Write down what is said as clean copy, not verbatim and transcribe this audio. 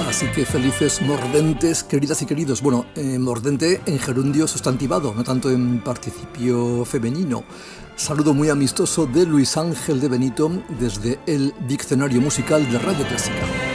Así que felices mordentes, queridas y queridos. Bueno, mordente en gerundio sustantivado, no tanto en participio femenino. Saludo muy amistoso de Luis Ángel de Benito desde el Diccionario Musical de Radio Clásica.